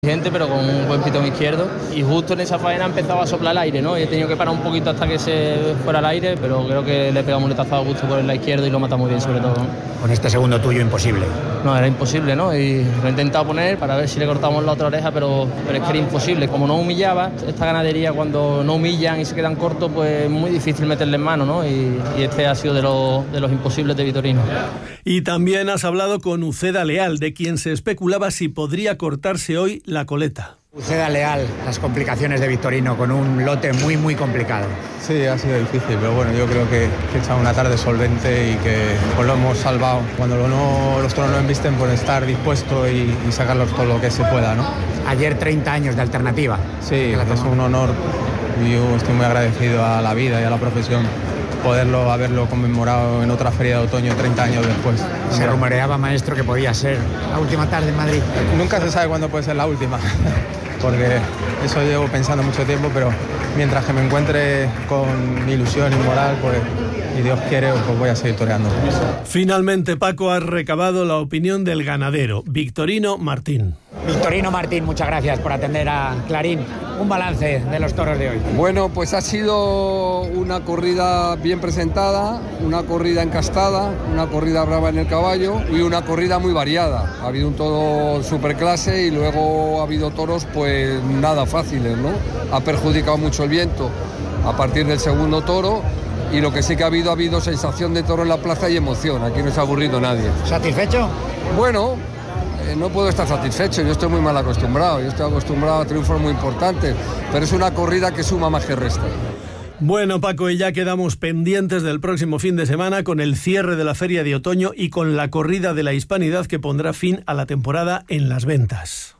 Gente, pero con un buen pitón izquierdo, y justo en esa faena empezaba a soplar el aire, ¿no? Y he tenido que parar un poquito hasta que se fuera el aire, pero creo que le pegamos un letazo a Augusto por el lado izquierdo y lo mata muy bien, sobre todo, ¿no? Con este segundo tuyo imposible. No, era imposible, ¿no? Y lo he intentado poner para ver si le cortamos la otra oreja, pero es que era imposible. Como no humillaba, esta ganadería cuando no humillan y se quedan cortos, pues es muy difícil meterle en mano, ¿no? Y este ha sido de los imposibles de Vitorino. Y también has hablado con Uceda Leal, de quien se especulaba si podría cortarse hoy la coleta. Uceda Leal, las complicaciones de Vitorino con un lote muy muy complicado. Sí, ha sido difícil, pero bueno, yo creo que he echado una tarde solvente y que pues lo hemos salvado. Cuando los toros no embisten, pues estar dispuesto y sacarlos todo lo que se pueda, ¿no? Ayer 30 años de alternativa. Sí, es un honor y yo estoy muy agradecido a la vida y a la profesión haberlo conmemorado en otra feria de otoño 30 años después. Se rumoreaba, maestro, que podía ser la última tarde en Madrid. Nunca se sabe cuándo puede ser la última, porque eso llevo pensando mucho tiempo, pero mientras que me encuentre con ilusión y moral, pues, y Dios quiere, pues voy a seguir toreando. Finalmente, Paco, ha recabado la opinión del ganadero, Victorino Martín. Victorino Martín, muchas gracias por atender a Clarín. Un balance de los toros de hoy. Bueno, pues ha sido una corrida bien presentada, una corrida encastada, una corrida brava en el caballo y una corrida muy variada. Ha habido un toro superclase y luego ha habido toros pues nada fáciles, ¿no? Ha perjudicado mucho el viento a partir del segundo toro. Y lo que sí que ha habido sensación de toro en la plaza y emoción. Aquí no se ha aburrido nadie. ¿Satisfecho? Bueno, no puedo estar satisfecho. Yo estoy muy mal acostumbrado. Yo estoy acostumbrado a triunfos muy importantes. Pero es una corrida que suma más que resta. Bueno, Paco, y ya quedamos pendientes del próximo fin de semana con el cierre de la Feria de Otoño y con la corrida de la Hispanidad que pondrá fin a la temporada en Las Ventas.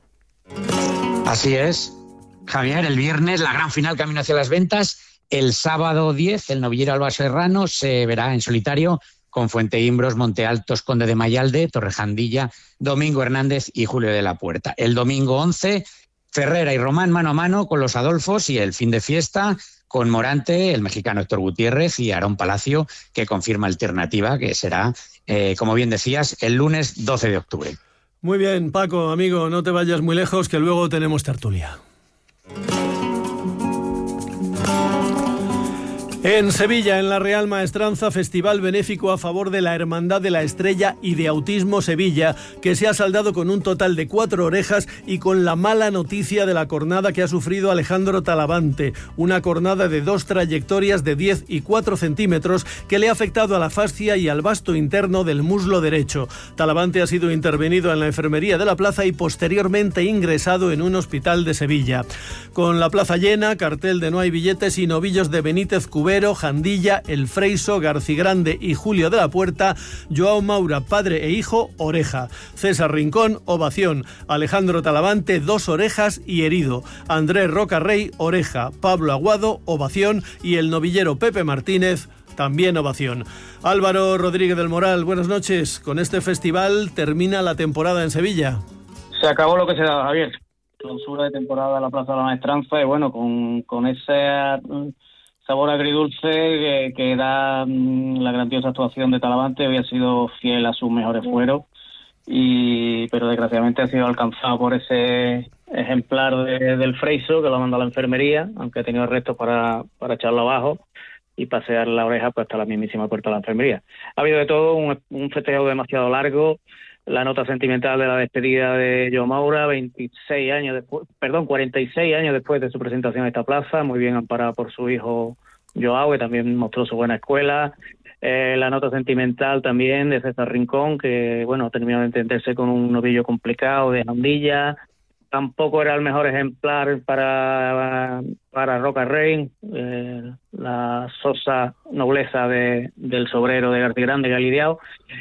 Así es, Javier. El viernes la gran final camino hacia Las Ventas. El sábado 10, el novillero Alba Serrano se verá en solitario con Fuente Imbros, Monte Altos, Conde de Mayalde, Torrejandilla, Domingo Hernández y Julio de la Puerta. El domingo 11, Ferrera y Román mano a mano con los Adolfos, y el fin de fiesta con Morante, el mexicano Héctor Gutiérrez y Aarón Palacio, que confirma alternativa, que será, como bien decías, el lunes 12 de octubre. Muy bien, Paco, amigo, no te vayas muy lejos, que luego tenemos tertulia. En Sevilla, en la Real Maestranza, festival benéfico a favor de la Hermandad de la Estrella y de Autismo Sevilla, que se ha saldado con un total de 4 orejas y con la mala noticia de la cornada que ha sufrido Alejandro Talavante, una cornada de 2 trayectorias de 10 y 4 centímetros que le ha afectado a la fascia y al vasto interno del muslo derecho. Talavante ha sido intervenido en la enfermería de la plaza y posteriormente ingresado en un hospital de Sevilla. Con la plaza llena, cartel de no hay billetes y novillos de Benítez Cubero, Jandilla, El Freiso, Garcigrande y Julio de la Puerta, Joao Maura, padre e hijo, oreja. César Rincón, ovación. Alejandro Talavante, 2 orejas y herido. Andrés Rocarrey, oreja. Pablo Aguado, ovación. Y el novillero Pepe Martínez, también ovación. Álvaro Rodríguez del Moral, buenas noches. Con este festival termina la temporada en Sevilla. Se acabó lo que se daba, Javier. Clausura de temporada de la Plaza de la Maestranza y bueno, con ese sabor agridulce que da la grandiosa actuación de Talavante. Había sido fiel a sus mejores fueros, pero desgraciadamente ha sido alcanzado por ese ejemplar del Freiso, que lo ha mandado a la enfermería, aunque ha tenido restos para echarlo abajo y pasear la oreja pues hasta la mismísima puerta de la enfermería. Ha habido de todo, un festejo demasiado largo. La nota sentimental de la despedida de Joao Maura, 46 años después de su presentación a esta plaza, muy bien amparada por su hijo Joao, que también mostró su buena escuela. La nota sentimental también de César Rincón, que bueno, ha terminado de entenderse con un novillo complicado de Jandilla. Tampoco era el mejor ejemplar para Rocarrey, la sosa nobleza del sobrero de Garcigrande que ha lidiado.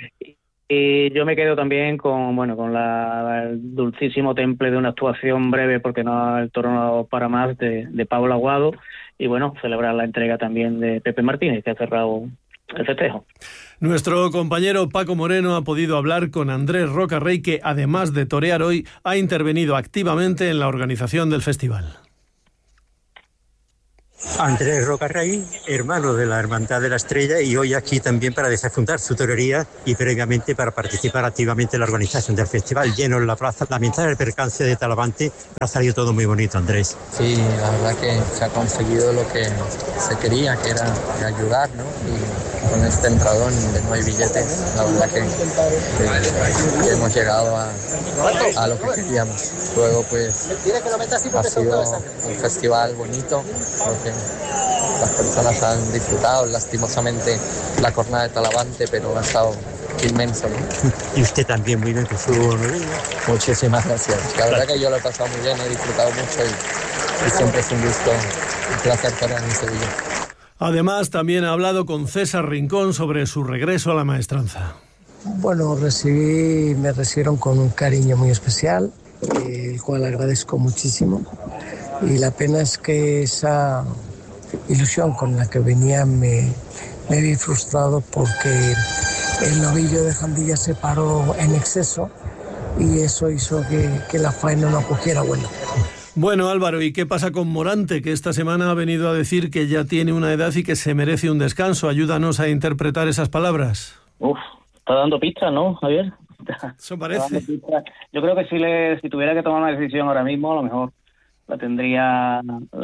Y yo me quedo también con el dulcísimo temple de una actuación breve, porque no el toro no para más, de Pablo Aguado, y bueno, celebrar la entrega también de Pepe Martínez, que ha cerrado el festejo. Nuestro compañero Paco Moreno ha podido hablar con Andrés Rocarrey, que además de torear hoy, ha intervenido activamente en la organización del festival. Andrés Rocarrey, hermano de la Hermandad de la Estrella, y hoy aquí también para desafuntar su torería y previamente para participar activamente en la organización del festival. Lleno en la plaza, lamentar el percance de Talavante, ha salido todo muy bonito, Andrés. Sí, la verdad que se ha conseguido lo que se quería, que era ayudar, ¿no? Y con este entradón de no hay billetes, la verdad que hemos llegado a lo que queríamos. Luego pues ha sido un festival bonito, porque las personas han disfrutado. Lastimosamente la jornada de Talavante, pero ha estado inmenso, ¿no? Y usted también muy bien con su novia. Muchísimas gracias. La verdad que yo lo he pasado muy bien, he disfrutado mucho y siempre es un gusto, un placer torear en Sevilla. Además, también ha hablado con César Rincón sobre su regreso a la maestranza. Bueno, me recibieron con un cariño muy especial, el cual agradezco muchísimo. Y la pena es que esa ilusión con la que venía me vi frustrado porque el novillo de Jandilla se paró en exceso y eso hizo que la faena no cogiera vuelo. Bueno, Álvaro, ¿y qué pasa con Morante, que esta semana ha venido a decir que ya tiene una edad y que se merece un descanso? Ayúdanos a interpretar esas palabras. Está dando pistas, ¿no, Javier? Eso parece. Yo creo que si tuviera que tomar una decisión ahora mismo, a lo mejor la tendría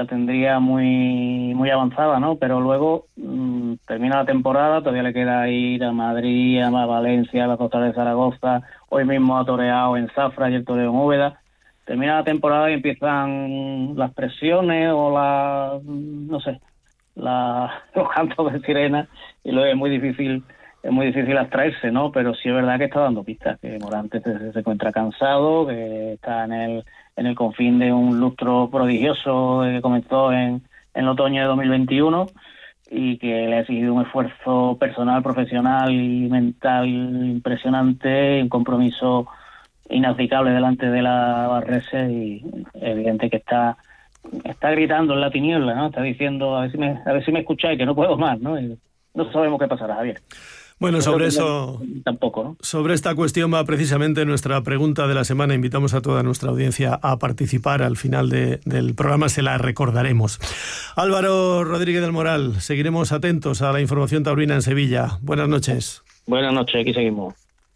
muy avanzada, ¿no? Pero luego termina la temporada, todavía le queda ir a Madrid, a Valencia, a la Costa de Zaragoza, hoy mismo ha toreado en Zafra y el toreo en Úbeda. Termina la temporada y empiezan las presiones o los cantos de sirena, y luego es muy difícil abstraerse, ¿no? Pero sí es verdad que está dando pistas, que Morante se encuentra cansado, que está en el confín de un lustro prodigioso que comenzó en el otoño de 2021 y que le ha exigido un esfuerzo personal, profesional y mental impresionante, un compromiso inabdicable delante de la Barrese, y evidente que está gritando en la tiniebla, ¿no? Está diciendo a ver si me escucháis, que no puedo más, ¿no? Y no sabemos qué pasará, Javier. Bueno, sobre eso tampoco, ¿no? Sobre esta cuestión va precisamente nuestra pregunta de la semana. Invitamos a toda nuestra audiencia a participar. Al final del programa se la recordaremos. Álvaro Rodríguez del Moral, seguiremos atentos a la información taurina en Sevilla. Buenas noches. Buenas noches, aquí seguimos.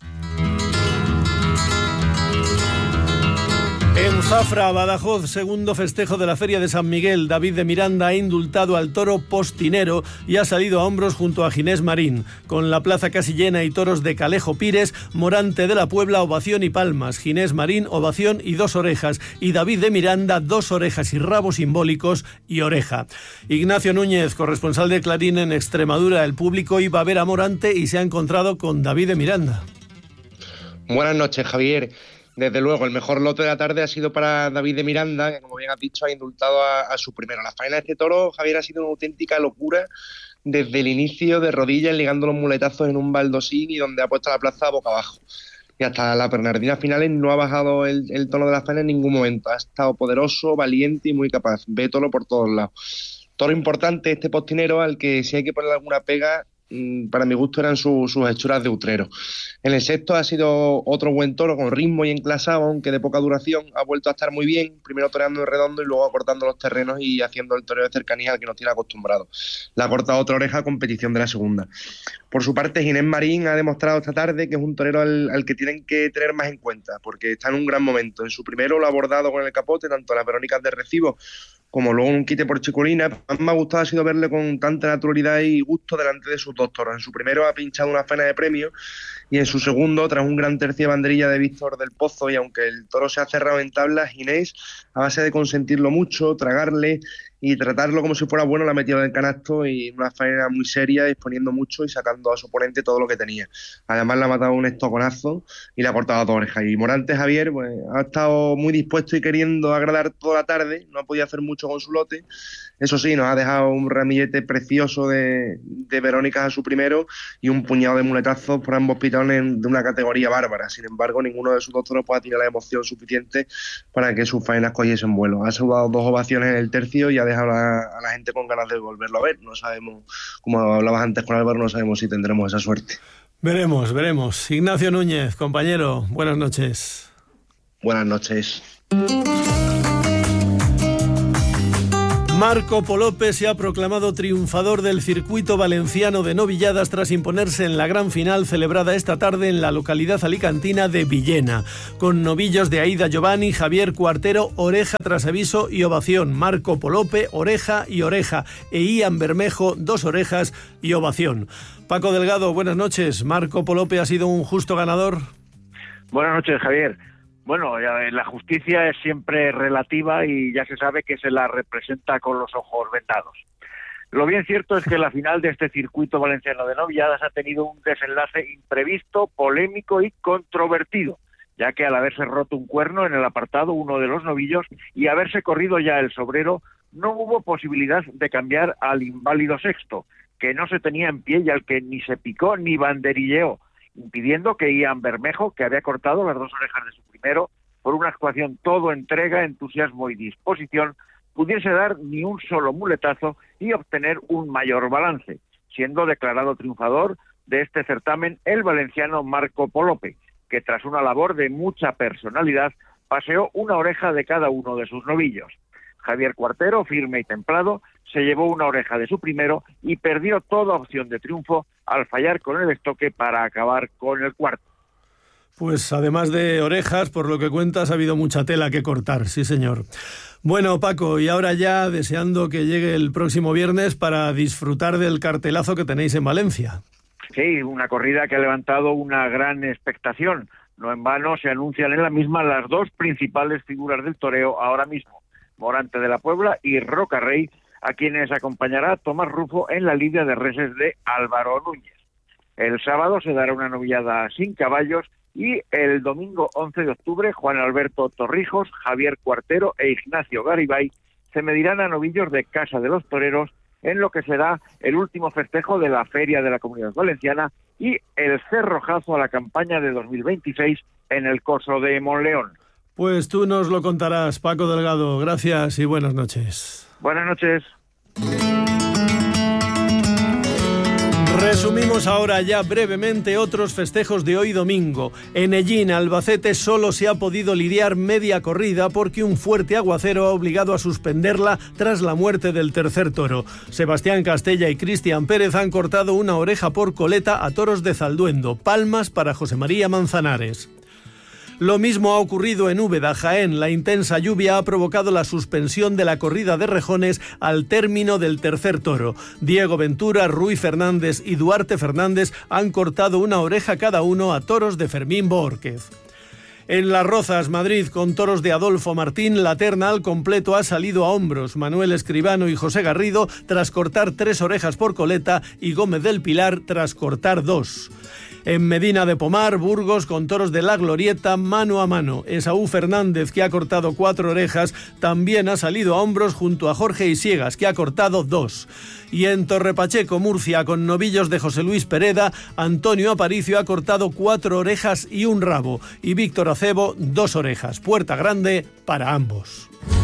En Zafra, Badajoz, segundo festejo de la Feria de San Miguel, David de Miranda ha indultado al toro postinero y ha salido a hombros junto a Ginés Marín. Con la plaza casi llena y toros de Calejo Pires, Morante de la Puebla, ovación y palmas. Ginés Marín, ovación y 2 orejas. Y David de Miranda, 2 orejas y rabo simbólicos y oreja. Ignacio Núñez, corresponsal de Clarín en Extremadura. El público iba a ver a Morante y se ha encontrado con David de Miranda. Buenas noches, Javier. Desde luego, el mejor lote de la tarde ha sido para David de Miranda, que como bien has dicho ha indultado a su primero. La faena de este toro, Javier, ha sido una auténtica locura desde el inicio, de rodillas, ligando los muletazos en un baldosín y donde ha puesto la plaza boca abajo. Y hasta las Bernardinas finales no ha bajado el tono de la faena en ningún momento. Ha estado poderoso, valiente y muy capaz. Ve toro por todos lados. Toro importante este postinero al que si hay que poner alguna pega, para mi gusto eran sus hechuras de utrero. En el sexto ha sido otro buen toro con ritmo y enclasado, aunque de poca duración. Ha vuelto a estar muy bien, primero toreando en redondo y luego acortando los terrenos y haciendo el toreo de cercanía al que nos tiene acostumbrado. Le ha cortado otra oreja a competición de la segunda. Por su parte, Ginés Marín ha demostrado esta tarde que es un torero al que tienen que tener más en cuenta, porque está en un gran momento. En su primero lo ha abordado con el capote, tanto las Verónicas de Recibo como luego un quite por Chicolina. Más me ha gustado ha sido verle con tanta naturalidad y gusto delante de sus 2 toros. En su primero ha pinchado una faena de premio y en su segundo, tras un gran tercio de banderilla de Víctor del Pozo, y aunque el toro se ha cerrado en tablas, Ginés, a base de consentirlo mucho, tragarle y tratarlo como si fuera bueno, la ha metido en el canasto, y una faena muy seria, exponiendo mucho y sacando a su oponente todo lo que tenía. Además le ha matado un estoconazo y le ha cortado 2 orejas. Y Morante, Javier, pues ha estado muy dispuesto y queriendo agradar toda la tarde, no ha podido hacer mucho con su lote. Eso sí, nos ha dejado un ramillete precioso de Verónicas a su primero y un puñado de muletazos por ambos pitones de una categoría bárbara. Sin embargo, ninguno de sus 2 toros puede tener la emoción suficiente para que sus faenas cogiesen vuelo. Ha saludado 2 ovaciones en el tercio y ha dejado a la gente con ganas de volverlo a ver. No sabemos, como hablabas antes con Álvaro, no sabemos si tendremos esa suerte. Veremos. Ignacio Núñez, compañero, buenas noches. Buenas noches. Marco Polope se ha proclamado triunfador del circuito valenciano de novilladas tras imponerse en la gran final celebrada esta tarde en la localidad alicantina de Villena, con novillos de Aida Giovanni, Javier Cuartero, oreja tras aviso y ovación. Marco Polope, oreja y oreja. E Ian Bermejo, 2 orejas y ovación. Paco Delgado, buenas noches. ¿Marco Polope ha sido un justo ganador? Buenas noches, Javier. Bueno, la justicia es siempre relativa y ya se sabe que se la representa con los ojos vendados. Lo bien cierto es que la final de este circuito valenciano de novilladas ha tenido un desenlace imprevisto, polémico y controvertido, ya que al haberse roto un cuerno en el apartado uno de los novillos y haberse corrido ya el sobrero, no hubo posibilidad de cambiar al inválido sexto, que no se tenía en pie y al que ni se picó ni banderilleó, impidiendo que Ian Bermejo, que había cortado las 2 orejas de su primero, por una actuación todo entrega, entusiasmo y disposición, pudiese dar ni un solo muletazo y obtener un mayor balance, siendo declarado triunfador de este certamen el valenciano Marco Polope, que tras una labor de mucha personalidad paseó una oreja de cada uno de sus novillos. Javier Cuartero, firme y templado, se llevó una oreja de su primero y perdió toda opción de triunfo al fallar con el estoque para acabar con el cuarto. Pues además de orejas, por lo que cuentas, ha habido mucha tela que cortar, sí señor. Bueno, Paco, y ahora ya deseando que llegue el próximo viernes para disfrutar del cartelazo que tenéis en Valencia. Sí, una corrida que ha levantado una gran expectación. No en vano se anuncian en la misma las 2 principales figuras del toreo ahora mismo, Morante de la Puebla y Roca Rey, a quienes acompañará Tomás Rufo en la lidia de reses de Álvaro Núñez. El sábado se dará una novillada sin caballos y el domingo 11 de octubre Juan Alberto Torrijos, Javier Cuartero e Ignacio Garibay se medirán a novillos de Casa de los Toreros en lo que será el último festejo de la Feria de la Comunidad Valenciana y el cerrojazo a la campaña de 2026 en el Coso de Monleón. Pues tú nos lo contarás, Paco Delgado. Gracias y buenas noches. Buenas noches. Resumimos ahora ya brevemente otros festejos de hoy domingo. En Ellín, Albacete, solo se ha podido lidiar media corrida porque un fuerte aguacero ha obligado a suspenderla tras la muerte del tercer toro. Sebastián Castella y Cristian Pérez han cortado una oreja por coleta a toros de Zalduendo. Palmas para José María Manzanares. Lo mismo ha ocurrido en Úbeda, Jaén. La intensa lluvia ha provocado la suspensión de la corrida de rejones al término del tercer toro. Diego Ventura, Rui Fernández y Duarte Fernández han cortado una oreja cada uno a toros de Fermín Bórquez. En Las Rozas, Madrid, con toros de Adolfo Martín, la terna al completo ha salido a hombros. Manuel Escribano y José Garrido tras cortar 3 orejas por coleta y Gómez del Pilar tras cortar 2. En Medina de Pomar, Burgos, con toros de La Glorieta, mano a mano. Esaú Fernández, que ha cortado 4 orejas, también ha salido a hombros junto a Jorge Isiegas, que ha cortado 2. Y en Torrepacheco, Murcia, con novillos de José Luis Pereda, Antonio Aparicio ha cortado 4 orejas y un rabo. Y Víctor Acebo, 2 orejas. Puerta grande para ambos.